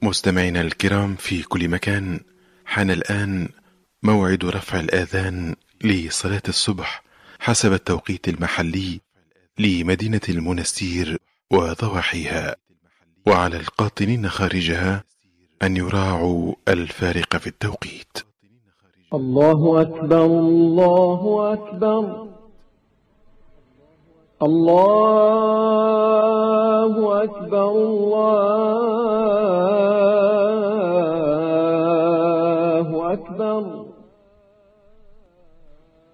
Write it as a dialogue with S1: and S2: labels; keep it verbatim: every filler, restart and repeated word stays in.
S1: مستمعينا الكرام في كل مكان، حان الآن موعد رفع الآذان لصلاة الصبح حسب التوقيت المحلي لمدينة المنستير وضواحيها، وعلى القاطنين خارجها أن يراعوا الفارق في التوقيت.
S2: الله أكبر الله أكبر الله